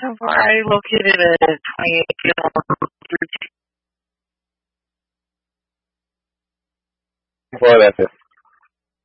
Where I located a 28 Well, that's it.